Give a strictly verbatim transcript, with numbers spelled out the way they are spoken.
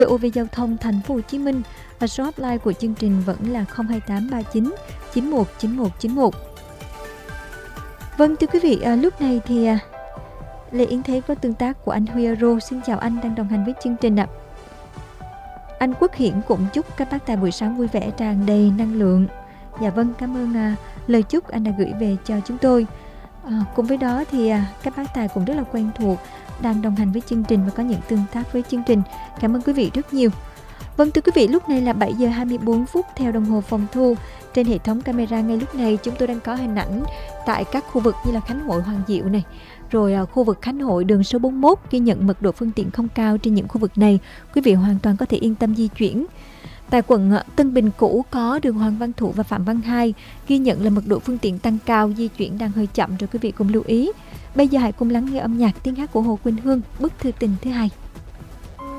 ô vê Giao thông Thành phố Hồ Chí Minh và số hotline của chương trình vẫn là không hai tám ba chín chín một chín một chín một. Vâng thưa quý vị, à, lúc này thì à, Lê Yến thấy có tương tác của anh Huy Rô. Xin chào anh, đang đồng hành với chương trình ạ. À. Anh Quốc Hiển cũng chúc các bác tài buổi sáng vui vẻ, tràn đầy năng lượng. Dạ vâng, cảm ơn à, lời chúc anh đã gửi về cho chúng tôi. À, cùng với đó thì à, các bác tài cũng rất là quen thuộc, đang đồng hành với chương trình và có những tương tác với chương trình. Cảm ơn quý vị rất nhiều. Vâng thưa quý vị, lúc này là bảy giờ hai mươi tư phút theo đồng hồ phòng thu. Trên hệ thống camera ngay lúc này chúng tôi đang có hình ảnh tại các khu vực như là Khánh Hội Hoàng Diệu này, rồi à, khu vực Khánh Hội đường số bốn mươi mốt ghi nhận mật độ phương tiện không cao. Trên những khu vực này quý vị hoàn toàn có thể yên tâm di chuyển. Tại quận Tân Bình cũ có đường Hoàng Văn Thụ và Phạm Văn Hai ghi nhận là mật độ phương tiện tăng cao, di chuyển đang hơi chậm, rồi quý vị cùng lưu ý. Bây giờ hãy cùng lắng nghe âm nhạc tiếng hát của Hồ Quỳnh Hương, Bức thư tình thứ hai.